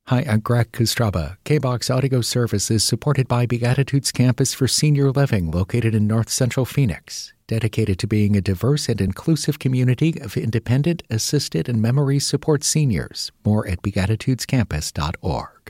Hi, I'm Greg Kostraba. K-Box Audio Service is supported by Beatitudes Campus for Senior Living located in North Central Phoenix, dedicated to being a diverse and inclusive community of independent, assisted, and memory support seniors. More at beatitudescampus.org.